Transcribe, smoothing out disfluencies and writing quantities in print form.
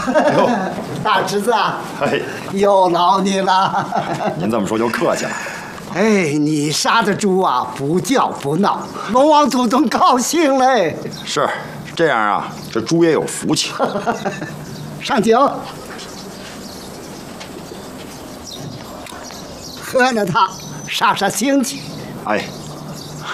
呦， 大侄子啊， 嘿， 又劳你了。 您这么说就客气了。 哎，你杀的猪啊，不叫不闹，龙王祖宗高兴嘞。 是这样啊，这猪也有福气。 上酒，喝了它，杀杀腥气。 哎，